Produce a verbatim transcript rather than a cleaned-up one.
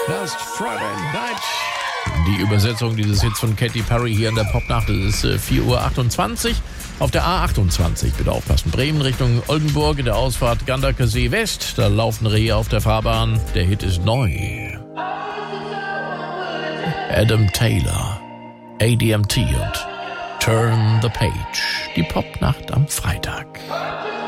Last Friday Night. Die Übersetzung dieses Hits von Katy Perry hier in der Popnacht. Es ist vier Uhr achtundzwanzig auf der A achtundzwanzig. Bitte aufpassen. Bremen Richtung Oldenburg in der Ausfahrt Ganderker See West. Da laufen Rehe auf der Fahrbahn. Der Hit ist neu. Adam Taylor, A D M T und Turn the Page. Die Popnacht am Freitag.